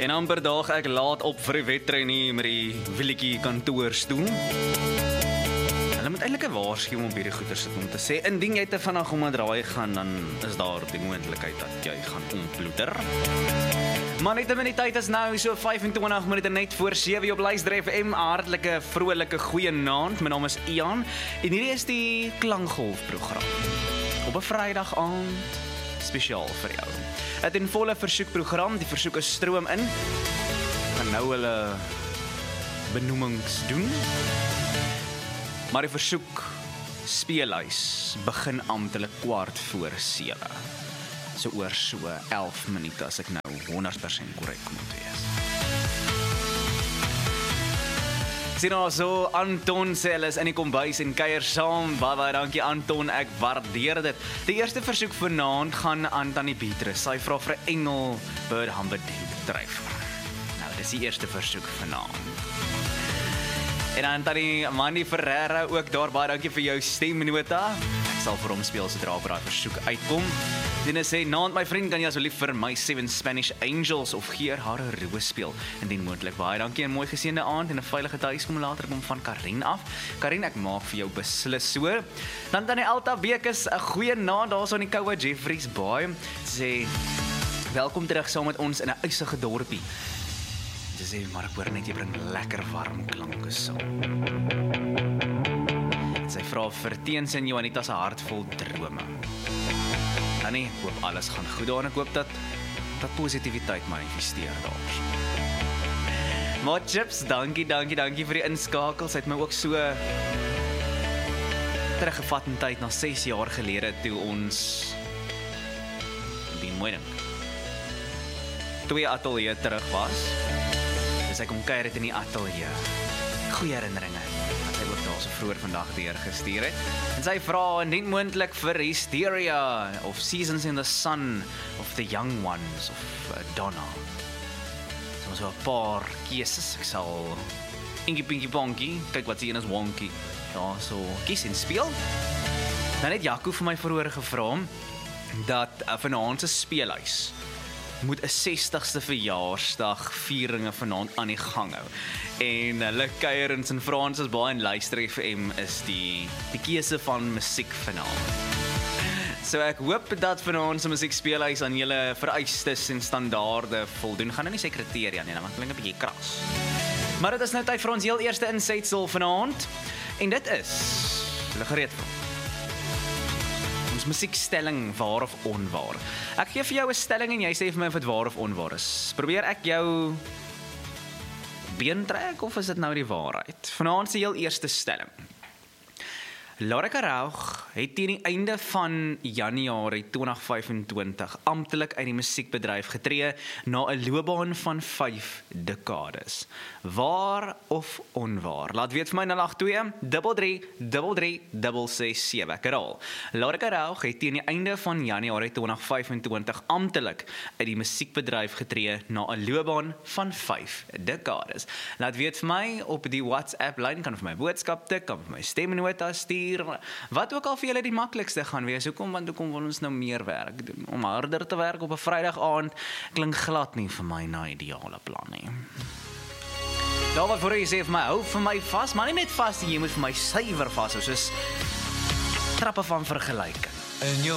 En amper daag ek laat op vir die wedtrein met die willetjie kantoorstoel. Hulle moet eintlik 'n waarskuwing op hierdie goeie sit om te sê, indien jy te vinnig om 'n draai gaan, dan is daar die moontlikheid dat jy gaan ontploeter. Maar net 'n minuut is nou so 25 minute net voor 7 op Luister FM. Hartlike, vrolike, goeie naand. My naam is Ian en hierdie is die Klankgolf-program. Op 'n Vrydag aand, spesiaal vir jou. 'n ten volle versoekprogram, die versoeke stroom in. Gaan nou hulle benoemings doen. Maar die versoek speellys begin amptelik 7:15. So oor so 11 minute as ek nou 100% korrek moet wees. Ek sien also Anton sê hulle is in die kombuis en kuier saam. Baie dankie Anton, ek waardeer dit. Die eerste versoek vanaand gaan aan Tannie Beatrice. Sy vra vir 'n Engelbird Humperdinck dryf. Nou, dis die eerste versoek vanaand. En dan Tannie Manny Ferreira ook daar, baie dankie vir jou stemnota. Ek sal vir hom speel sodra op daai versoek uitkom. Dine sê, naand my vriend, kan jy asseblief vir my 7 Spanish Angels of Geer Hare Roos speel, indien moontlik. Baie dankie en mooi geseënde aand en 'n veilige tuiskom later kom van Karin af. Karin, ek maak vir jou beslis so. Dan Tannie Alta Bekes, 'n goeie naand daarso in die koue Jeffreys Baai. Sê, welkom terug saam met ons in 'n eisige dorpie. Sy sê, maar ek hoor net jy bring lekker warm klanke saam. Sy vra vir Teens en Johanita se hart vol drome. Tannie, ek hoop alles gaan goed daar en ek hoop dat positiwiteit manifesteer daar. Maar Chips, dankie vir die inskakel. Sy het my ook so teruggevat in tyd na 6 jaar gelede toe ons die mooi ding 2 ateljee terug was. Dus ek kom kuier het in die ateljee. Goeie herinneringe. Sy ook daar so vroeër vandag deurgestuur het. En sy vra indien moontlik vir Hysteria of Seasons in the Sun of The Young Ones of Donna. So 'n paar keuses. Ek sal Inky Pinky Ponky, kyk wat sy een is wonky. Ja, so kies en speel. Dan het Jaco vir my vroeër gevra dat vanaand se speellys moet 'n 60ste verjaarsdag vieringe vanaand aan die gang hou. En hulle kuier in St. Francis Baai en Luister FM is die keuse van musiek vanaand. So ek hoop dat vanaand se musiekspeelhuis aan julle vereistes en standaarde voldoen. Gaan nou nie sê kriteria nie, want klink 'n bietjie kras. Maar dit is nou tyd vir ons heel eerste insetsel vanaand. En dit is, hulle gereed vir ons musiekstelling, waar of onwaar. Ek gee vir jou 'n stelling en jy sê vir my of dit waar of onwaar is. Probeer ek jou been trek of is dit nou die waarheid? Vanaand se heel eerste stelling. Lorika Raug het teen die einde van Januarie 2025 amptelik uit die musiekbedryf getree na 'n loopbaan van 5 dekades. Waar of onwaar? Laat weet vir my 082 33 367. Ek herhaal. Lorika Raug het teen die einde van Januarie 2025 amptelik uit die musiekbedryf getree na 'n loopbaan van 5 dekades. Laat weet vir my op die WhatsApp lyn, kan vir my boodskap tik, kan vir my stemnota stuur. Wat ook al vir julle die maklikste gaan wees. Hoekom wil ons nou meer werk doen? Om harder te werk op 'n Vrydag aand klink glad nie vir my na ideale plan nie. Daar wat voor jy sê vir my, hou vir my vas, maar nie net vas nie, jy moet vir my suiwer vashou, soos trappe van vergelyking.